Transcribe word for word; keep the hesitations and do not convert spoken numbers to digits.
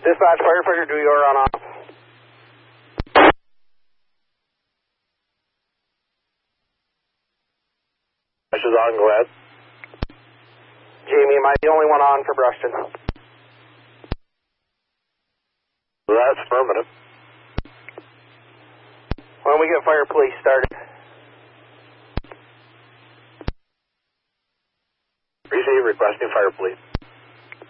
Dispatch, firefighter, do your on off. Dispatch is on, go ahead. Jamie, am I the only one on for Brushton? That's affirmative. When we get fire police started. Receive requesting fire police.